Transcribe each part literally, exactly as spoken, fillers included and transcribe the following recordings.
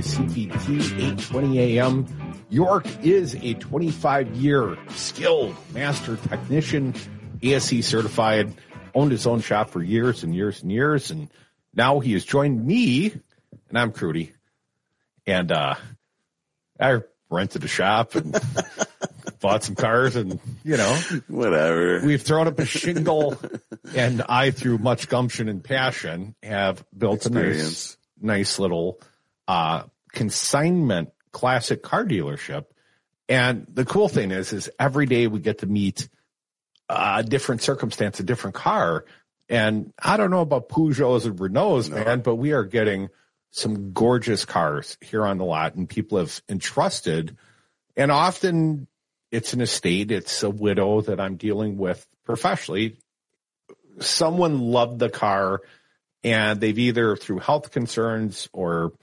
C P T eight twenty A M. York is a twenty-five year skilled master technician, A S C certified, owned his own shop for years and years and years. And now he has joined me, and I'm Crudy. And uh, I rented a shop and bought some cars and, you know. Whatever. We've thrown up a shingle, and I, through much gumption and passion, have built Experience. a nice, nice little uh, consignment classic car dealership. And the cool thing is, is every day we get to meet a different circumstance, a different car. And I don't know about Peugeots and Renaults, no. man, but we are getting some gorgeous cars here on the lot, and people have entrusted. And often it's an estate, it's a widow that I'm dealing with professionally. Someone loved the car, and they've either through health concerns or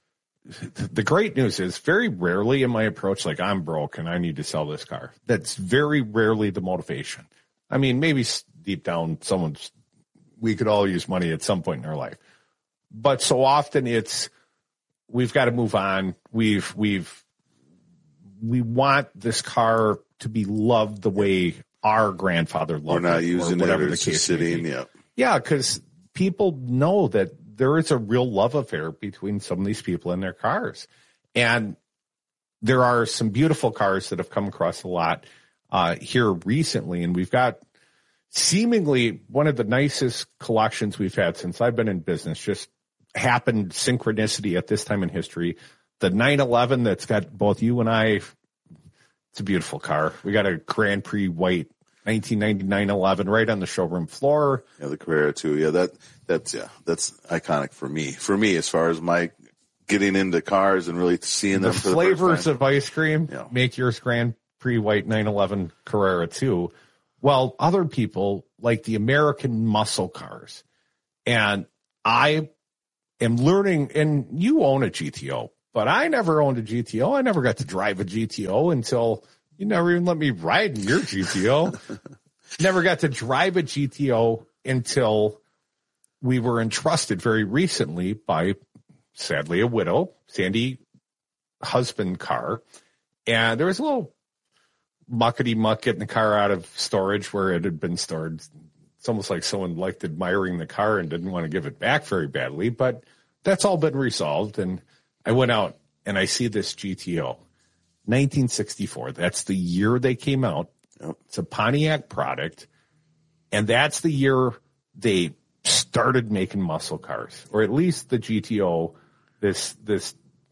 the great news is very rarely in my approach, like I'm broke and I need to sell this car. That's very rarely the motivation. I mean, maybe deep down, someone's, we could all use money at some point in our life. But so often it's, we've got to move on. We've, we've, we want this car to be loved the way our grandfather loved it. We're not using whatever it the as case sitting. Yeah. Yeah. Cause people know that there is a real love affair between some of these people and their cars. And there are some beautiful cars that have come across a lot uh, here recently. And we've got seemingly one of the nicest collections we've had since I've been in business. Just happened synchronicity at this time in history. The nine eleven that's got both you and I, it's a beautiful car. We got a Grand Prix white nineteen ninety-nine eleven right on the showroom floor. Yeah, the Carrera too. Yeah, that that's yeah, that's iconic for me. For me, as far as my getting into cars and really seeing them. The for the flavors first time. of ice cream yeah. make yours Grand Prix white nine eleven Carrera too. Well, other people like the American muscle cars, and I am learning. And you own a G T O, but I never owned a G T O. I never got to drive a G T O until. You never even let me ride in your G T O. Never got to drive a G T O until we were entrusted very recently by, sadly, a widow, Sandy husband car. And there was a little muckety muck getting the car out of storage where it had been stored. It's almost like someone liked admiring the car and didn't want to give it back very badly, but that's all been resolved. And I went out and I see this G T O. nineteen sixty-four. That's the year they came out. Yep. It's a Pontiac product. And that's the year they started making muscle cars, or at least the G T O, this, this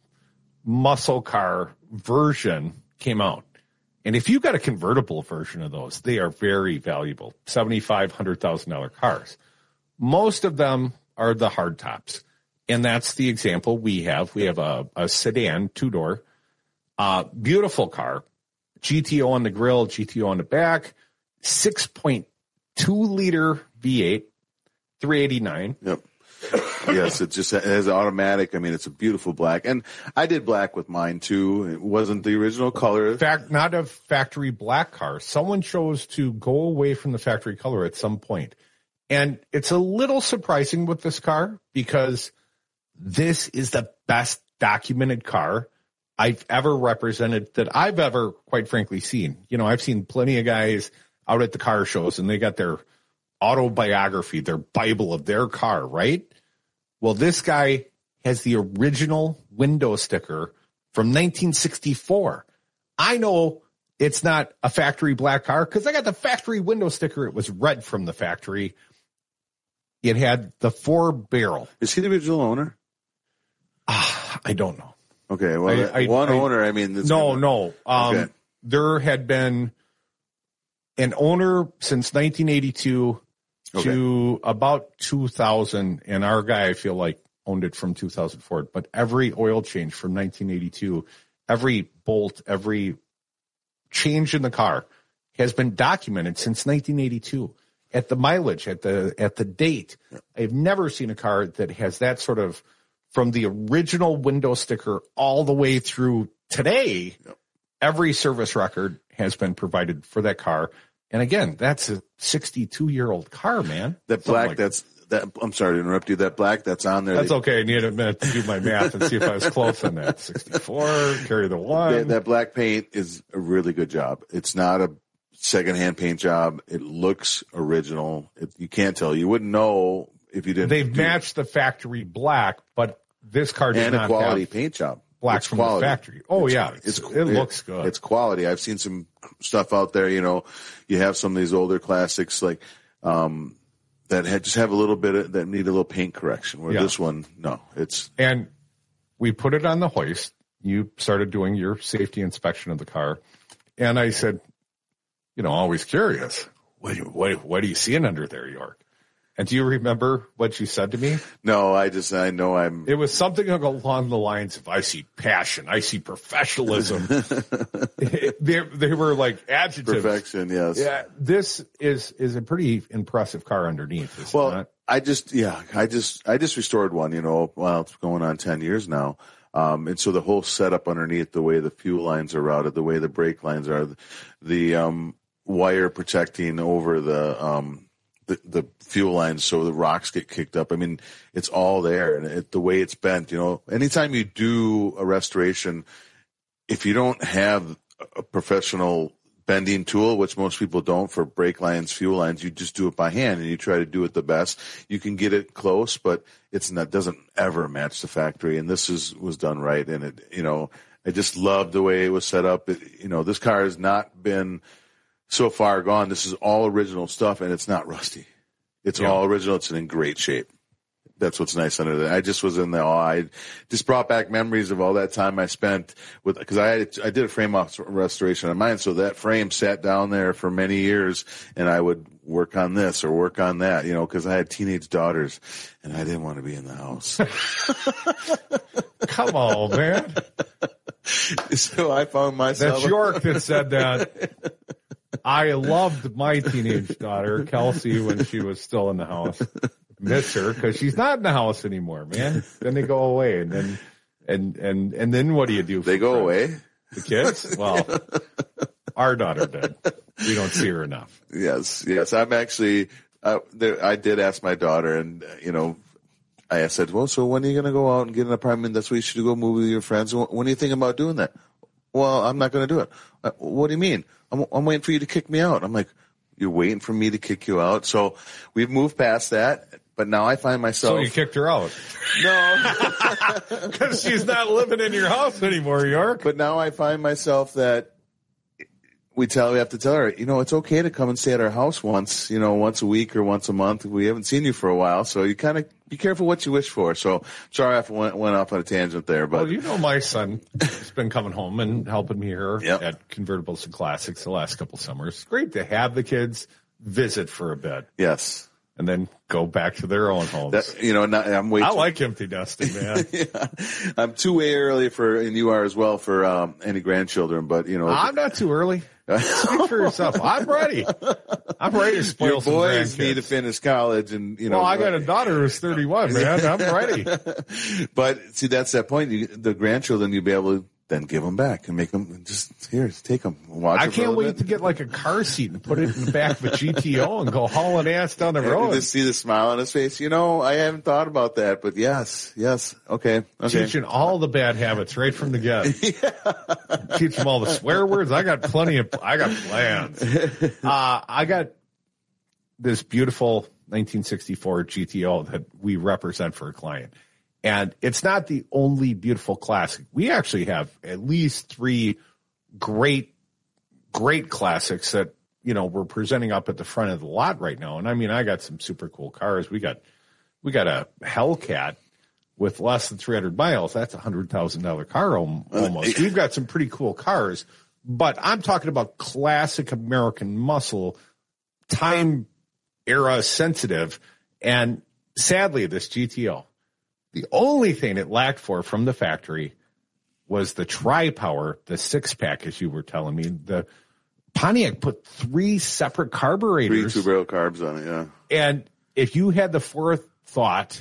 muscle car version came out. And if you got a convertible version of those, they are very valuable. seventy-five thousand dollars, one hundred thousand dollars cars. Most of them are the hard tops. And that's the example we have. We have a, a sedan, two door, Uh, beautiful car, G T O on the grill, G T O on the back, six point two liter V eight, three eighty-nine. Yep. Yes, it just has automatic. I mean, it's a beautiful black. And I did black with mine too. It wasn't the original color. In fact, not a factory black car. Someone chose to go away from the factory color at some point. And it's a little surprising with this car because this is the best documented car I've ever represented that I've ever, quite frankly, seen. You know, I've seen plenty of guys out at the car shows and they got their autobiography, their Bible of their car, right? Well, this guy has the original window sticker from nineteen sixty-four. I know it's not a factory black car because I got the factory window sticker. It was red from the factory. It had the four barrel. Is he the original owner? Ah, I don't know. Okay, well, I, I, one I, owner, I mean... No, gonna, no. Um, okay. There had been an owner since nineteen eighty-two okay. to about two thousand, and our guy, I feel like, owned it from two thousand four. But every oil change from nineteen eighty-two, every bolt, every change in the car has been documented since nineteen eighty-two. At the mileage, at the at the date, yeah. I've never seen a car that has that sort of, from the original window sticker all the way through today, yeah. Every service record has been provided for that car. And again, that's a sixty-two-year-old car, man. That black, like that's that, I'm sorry to interrupt you. That black that's on there. That's they, okay. I need a minute to do my math and see if I was close on that. sixty-four, carry the one. That, that black paint is a really good job. It's not a secondhand paint job. It looks original. It, you can't tell. You wouldn't know if you didn't. They've do matched the factory black, but this car does and not a quality have paint job. black it's from quality. the factory. Oh it's, yeah, it's, it's, it it looks good. It's quality. I've seen some stuff out there. You know, you have some of these older classics like um, that had, just have a little bit of, that need a little paint correction. Where Yeah. this one, no, it's And we put it on the hoist. You started doing your safety inspection of the car, and I said, you know, always curious. What do you, what, what are you seeing under there, York? And do you remember what you said to me? no. I just I know I'm. It was something along the lines of, I see passion, I see professionalism. they, they were like adjectives. Perfection, yes. Yeah, this is is a pretty impressive car underneath. Is Well, it not? I just, yeah, I just, I just restored one, you know, well, it's going on ten years now. Um, and so the whole setup underneath, the way the fuel lines are routed, the way the brake lines are, the, um, wire protecting over the, um, the, the fuel lines so the rocks get kicked up. I mean, it's all there, and it, the way it's bent, you know, anytime you do a restoration, if you don't have a professional bending tool, which most people don't for brake lines, fuel lines, you just do it by hand and you try to do it the best. You can get it close, but it's not, doesn't ever match the factory. And this is, was done right. And it, you know, I just love the way it was set up. It, you know, this car has not been so far gone. This is all original stuff, and it's not rusty. It's Yeah. all original. It's in great shape. That's what's nice under that. I just was in the awe. I just brought back memories of all that time I spent with, because I had, I did a frame off restoration on mine, so that frame sat down there for many years, and I would work on this or work on that, you know, because I had teenage daughters, and I didn't want to be in the house. Come on, man. So I found myself. That's York that said that. I loved my teenage daughter, Kelsey, when she was still in the house. Miss her because she's not in the house anymore, man. Then they go away, and then and and and then what do you do? They go friends? away. The kids? Well, our daughter did. We don't see her enough. Yes, yes. I'm actually. Uh, there, I did ask my daughter, and uh, you know, I said, "Well, so when are you going to go out and get an apartment? That's where you should go move with your friends. When are you thinking about doing that?" Well, I'm not going to do it. Uh, what do you mean? I'm, I'm waiting for you to kick me out. I'm like, you're waiting for me to kick you out? So we've moved past that. But now I find myself. So you kicked her out? No, because she's not living in your house anymore, York. But now I find myself that we tell we have to tell her, you know, it's okay to come and stay at our house once, you know, once a week or once a month. We haven't seen you for a while, so you kind of be careful what you wish for. So sorry, I went, went off on a tangent there, but well, you know, my son has been coming home and helping me here Yep. at Convertibles and Classics the last couple summers. It's great to have the kids visit for a bit. yes, And then go back to their own homes. that, you know, not, I'm way. I too, like empty nesting, man. yeah, I'm too way early for, and you are as well for um, any grandchildren. But you know, I'm not too early. Speak for yourself. I'm ready. I'm ready to spoil your some boys grandkids. need to finish college, and you know. Well, I got a daughter who's thirty-one, man. I'm ready. But see, that's that point. You, the grandchildren, you'll be able to then give them back and make them just here, take them. Watch I it for a can't little wait bit. to get like a car seat and put it in the back of a G T O and go hauling ass down the And road. just see the smile on his face. You know, I haven't thought about that, but yes, yes, okay, okay. Teaching all the bad habits right from the get. Yeah. Teach them all the swear words. I got plenty of, I got plans. Uh, I got this beautiful nineteen sixty-four G T O that we represent for a client. And it's not the only beautiful classic. We actually have at least three great, great classics that, you know, we're presenting up at the front of the lot right now. And I mean, I got some super cool cars. We got, we got a Hellcat with less than three hundred miles. That's a hundred thousand dollar car almost. We've got some pretty cool cars, but I'm talking about classic American muscle, time era sensitive. And sadly, this G T O, the only thing it lacked for from the factory was the tri-power, the six pack, as you were telling me. The Pontiac put three separate Three carburetors. two barrel carbs on it, yeah. And if you had the forethought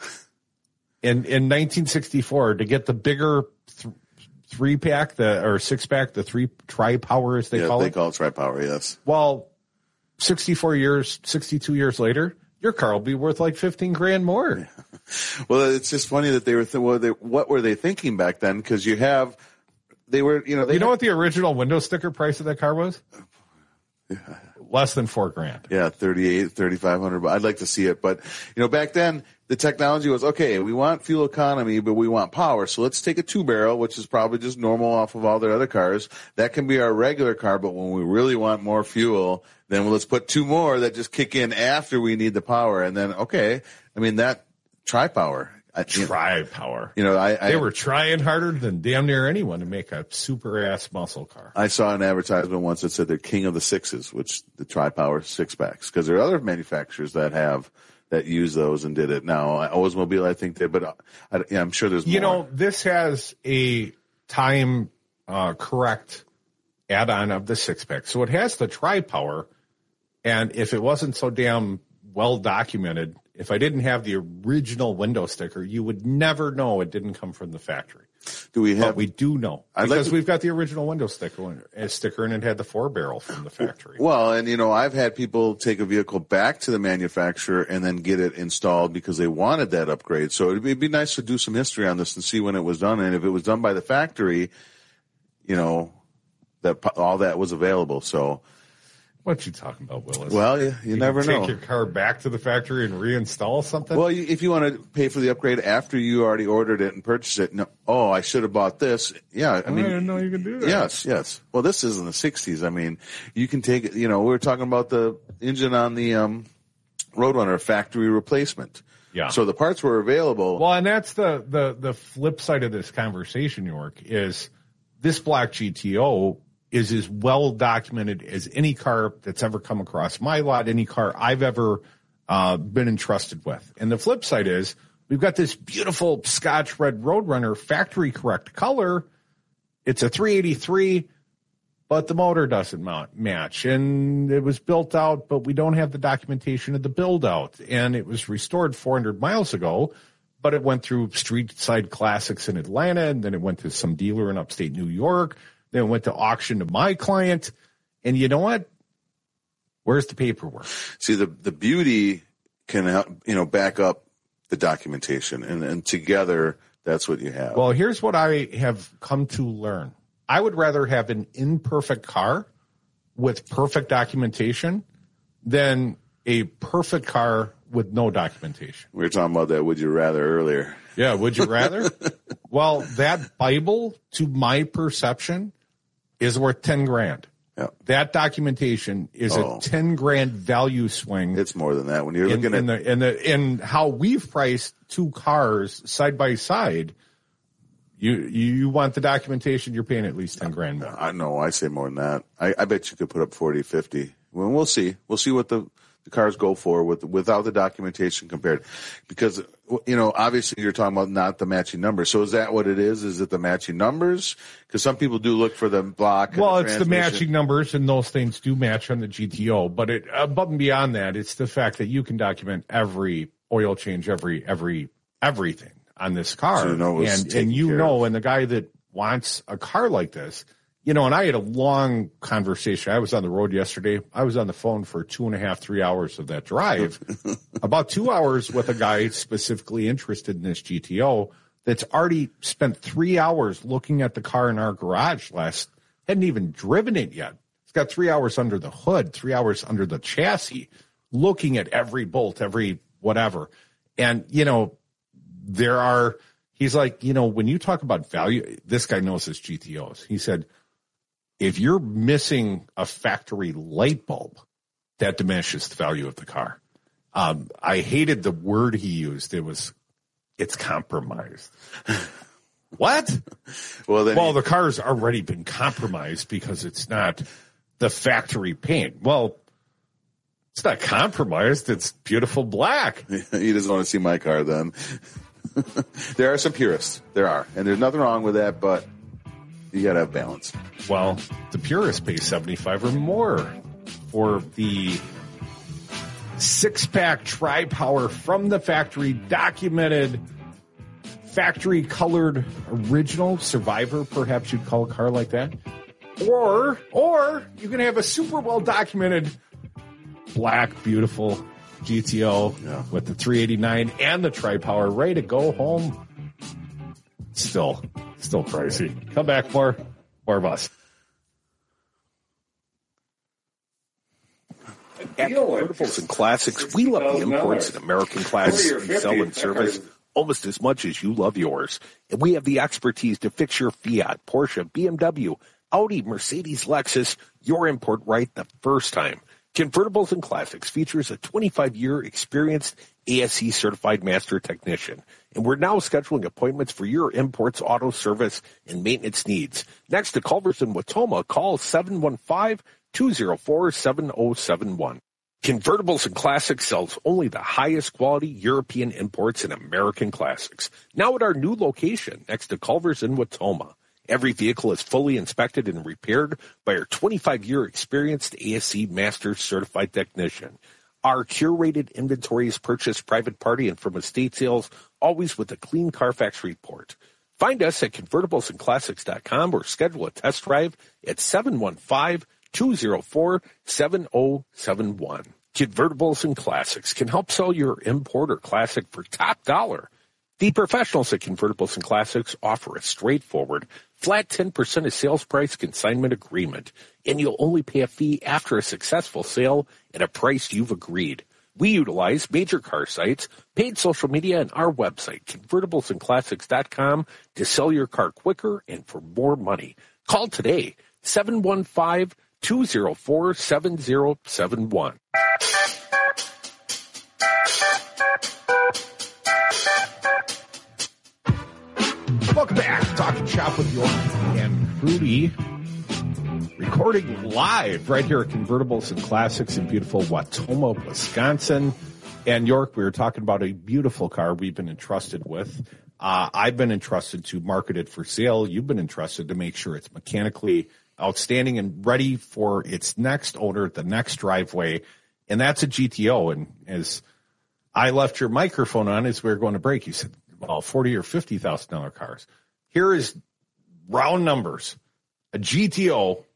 in in nineteen sixty-four to get the bigger th- three pack, the or six pack, the three tri-power as they yeah, call they it. call it tri-power, yes. Well, sixty-four years, sixty-two years later, your car will be worth like fifteen grand more. Well, it's just funny that they were, th- well, they, what were they thinking back then? Because you have, they were, you know, they you know had, what the original window sticker price of that car was? Yeah. Less than four grand. Yeah, thirty-eight, thirty-five hundred. I'd like to see it. But, you know, back then, the technology was, okay, we want fuel economy, but we want power. So let's take a two barrel, which is probably just normal off of all their other cars. That can be our regular car, but when we really want more fuel, then let's put two more that just kick in after we need the power. And then, okay, I mean, that tri-power. Tri-power. You know, I, I they were trying harder than damn near anyone to make a super ass muscle car. I saw an advertisement once that said they're king of the sixes, which the tri-power six packs, because there are other manufacturers that have that use those and did it. Now, Oldsmobile, I think did, but I, yeah, I'm sure there's more. You know, this has a time uh, correct add-on of the six pack, so it has the tri-power, and if it wasn't so damn well documented, if I didn't have the original window sticker, you would never know it didn't come from the factory. Do we have? But we do know I'd because like to, we've got the original window sticker, a sticker, and it had the four barrel from the factory. Well, and you know, I've had people take a vehicle back to the manufacturer and then get it installed because they wanted that upgrade. So it'd be, it'd be nice to do some history on this and see when it was done, and if it was done by the factory, you know, that all that was available. So. What you talking about, Willis? Well, you, you, you never take know. Take your car back to the factory and reinstall something? Well, you, if you want to pay for the upgrade after you already ordered it and purchased it, no, oh, I should have bought this. Yeah, I mean, I didn't know you could do that. Yes, yes. Well, this is in the sixties. I mean, you can take it. You know, we were talking about the engine on the um, Roadrunner factory replacement. Yeah. So the parts were available. Well, and that's the the the flip side of this conversation, York, is this black G T O is as well documented as any car that's ever come across my lot, any car I've ever uh, been entrusted with. And the flip side is we've got this beautiful Scotch Red Roadrunner factory correct color. It's a three eighty-three, but the motor doesn't mount, match. And it was built out, but we don't have the documentation of the build out. And it was restored four hundred miles ago, but it went through Street Side Classics in Atlanta, and then it went to some dealer in upstate New York. Then went to auction to my client. And you know what? Where's the paperwork? See, the, the beauty can, you know, back up the documentation. And, and together, that's what you have. Well, here's what I have come to learn. I would rather have an imperfect car with perfect documentation than a perfect car with no documentation. We were talking about that would you rather earlier. Yeah, would you rather? Well, that Bible, to my perception, is worth ten grand. Yeah. That documentation is oh. a ten grand value swing. It's more than that when you're in, looking in at the in the in how we've priced two cars side by side. You you want the documentation, you're paying at least ten grand more. I know, I say more than that. I, I bet you could put up forty, fifty. Well, we'll see. We'll see what the, the cars go for with without the documentation compared. Because, you know, obviously you're talking about not the matching numbers. So is that what it is? Is it the matching numbers? Because some people do look for the block. Well, and the it's the matching numbers, and those things do match on the G T O. But it, above and beyond that, it's the fact that you can document every oil change, every every everything on this car. So you know and and you know, and the guy that wants a car like this, you know, and I had a long conversation. I was on the road yesterday. I was on the phone for two and a half, three hours of that drive, about two hours with a guy specifically interested in this G T O that's already spent three hours looking at the car in our garage last, hadn't even driven it yet. It's got three hours under the hood, three hours under the chassis, looking at every bolt, every whatever. And, you know, there are, he's like, you know, when you talk about value, this guy knows his G T Os. He said, if you're missing a factory light bulb, that diminishes the value of the car. Um, I hated the word he used. It was, it's compromised. What? Well, then well, he, the car's already been compromised because it's not the factory paint. Well, it's not compromised. It's beautiful black. He doesn't want to see my car then. There are some purists. There are. And there's nothing wrong with that, but you got to have balance. Well, the purists pay seventy-five or more for the six-pack tri-power from the factory, documented, factory-colored original Survivor, perhaps you'd call a car like that. Or, or you can have a super well-documented black, beautiful G T O Yeah. with the three eighty-nine and the Tri-Power, ready to go home. Still, still pricey. Come back, more, more of us. At Convertibles and Classics, we love the imports and American classics we sell and service almost as much as you love yours. And we have the expertise to fix your Fiat, Porsche, B M W, Audi, Mercedes, Lexus, your import right the first time. Convertibles and Classics features a twenty-five year experienced A S E certified master technician. And we're now scheduling appointments for your imports, auto service, and maintenance needs. Next to Culver's in Watoma, call seven one five, two oh four, seven oh seven one. Convertibles and Classics sells only the highest quality European imports and American classics. Now at our new location next to Culver's in Watoma. Every vehicle is fully inspected and repaired by our twenty-five year experienced A S E Master Certified Technician. Our curated inventory is purchased private party and from estate sales, always with a clean Carfax report. Find us at convertibles and classics dot com or schedule a test drive at seven one five, two oh four, seven oh seven one. Convertibles and Classics can help sell your import or classic for top dollar. The professionals at Convertibles and Classics offer a straightforward, flat ten percent of sales price consignment agreement, and you'll only pay a fee after a successful sale at a price you've agreed. We utilize major car sites, paid social media, and our website, convertibles and classics dot com, to sell your car quicker and for more money. Call today, seven one five, two oh four, seven oh seven one. Welcome back to Talking Shop with York and Rudy. Recording live right here at Convertibles and Classics in beautiful Watoma, Wisconsin. And York, we were talking about a beautiful car we've been entrusted with. Uh, I've been entrusted to market it for sale. You've been entrusted to make sure it's mechanically outstanding and ready for its next owner, the next driveway. And that's a G T O. And as I left your microphone on as we were going to break, you said, well, forty or fifty thousand dollar cars. Here is round numbers. A G T O